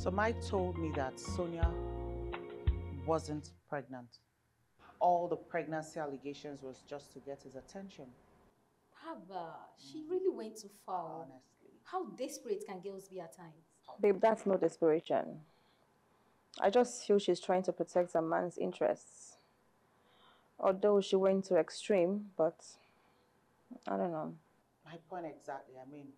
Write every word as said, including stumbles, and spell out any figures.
So Mike told me that Sonia wasn't pregnant. All the pregnancy allegations was just to get his attention. Haba, she really went too far. Honestly. How desperate can girls be at times? Babe, that's no desperation. I just feel she's trying to protect a man's interests. Although she went to extreme, but I don't know. My point exactly. I mean,